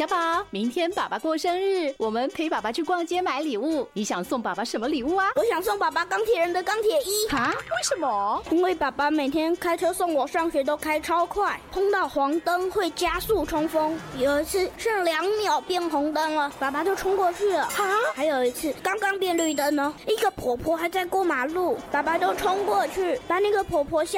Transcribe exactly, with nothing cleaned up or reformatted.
小宝，明天爸爸过生日，我们陪爸爸去逛街买礼物。你想送爸爸什么礼物啊？ 我想送爸爸钢铁人的钢铁衣。 啊？为什么？ 因为爸爸每天开车送我上学都开超快，碰到黄灯会加速冲锋。有一次剩两秒变红灯了，爸爸就冲过去了。 哈？ 还有一次刚刚变绿灯呢，一个婆婆还在过马路，爸爸就冲过去把那个婆婆吓